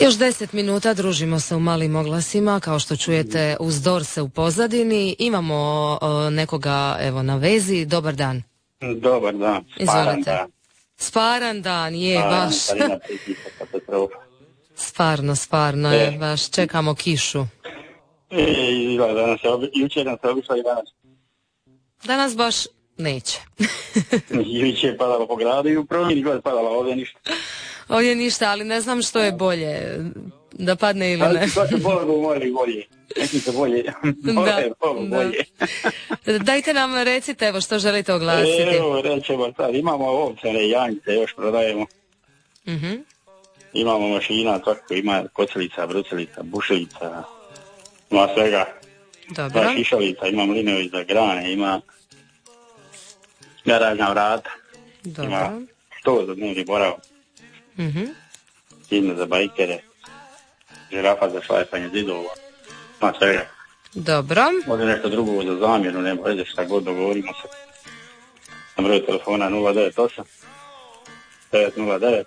Još 10 minuta družimo se u malim oglasima, kao što čujete uz Dorse u pozadini. Imamo nekoga evo na vezi. Dobar dan. Dobar dan. Izvolite. Sparan dan, je baš. Stvarno je, baš čekamo kišu. Jučer nam se obišla i danas. Danas baš neće. Jučer je padalo po gradu i u promjeni god padala, ovdje ništa. Ovdje ništa, ali ne znam što je bolje, da padne ili ne. Ali to se Bogu moli bolje. Neki se bolje. Bolje. Dajte nam, recite, evo što želite oglasiti. Evo, rećemo sad, imamo ovčane, janjce, još prodajemo. Uh-huh. Imamo mašina, tako ima kocelica, brucelica, bušilica, ima svega. Dobro. Ima šišalica, ima mlinovi za grane, ima garažna vrata. Dobro. Ima što za dnevni boravak. Uh-huh. Zidne za bajkere, žirafa za šlajpanje zidova, ima svega. Dobro. Može nešto drugo za zamjenu, nema veze šta god, dogovorimo se. Na broju telefona 098 909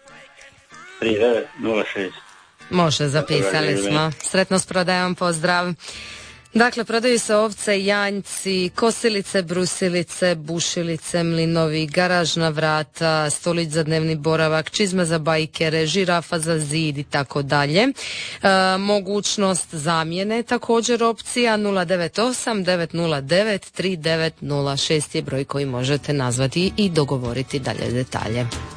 3906. Može, zapisali smo. Sretno s prodajom, pozdrav. Dakle, prodaju se ovce, janjci, kosilice, brusilice, bušilice, mlinovi, garažna vrata, stolić za dnevni boravak, čizme za bajkere, žirafa za zid i tako dalje. Mogućnost zamjene također opcija 098 909 3906 je broj koji možete nazvati i dogovoriti dalje detalje.